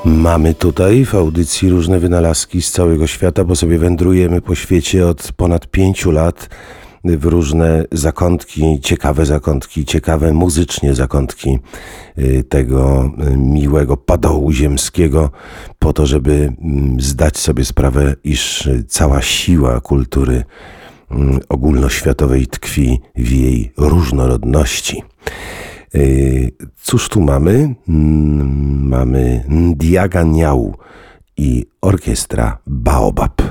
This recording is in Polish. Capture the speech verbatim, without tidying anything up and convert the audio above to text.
Mamy tutaj w audycji różne wynalazki z całego świata, bo sobie wędrujemy po świecie od ponad pięciu lat w różne zakątki, ciekawe zakątki, ciekawe muzycznie zakątki tego miłego padołu ziemskiego, po to, żeby zdać sobie sprawę, iż cała siła kultury ogólnoświatowej tkwi w jej różnorodności. Cóż tu mamy? Mamy Ndiaga Niał i orkiestra Baobab.